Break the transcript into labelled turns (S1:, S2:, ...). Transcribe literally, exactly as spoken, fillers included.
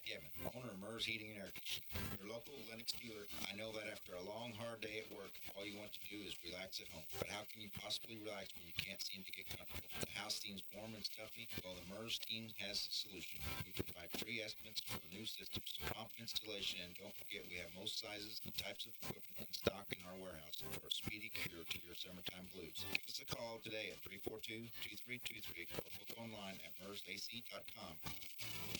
S1: Jack Yemen, owner of Mers Heating and Air Conditioning. Your local Lennox dealer. I know that after a long, hard day at work, all you want to do is relax at home. But how can you possibly relax when you can't seem to get comfortable? The house seems warm and stuffy? Well, the Mers team has the solution. We provide free estimates for new systems, prompt installation, and don't forget we have most sizes and types of equipment in stock in our warehouse for a speedy cure to your summertime blues. Give us a call today at three four two, two three two three or book online at mers a c dot com.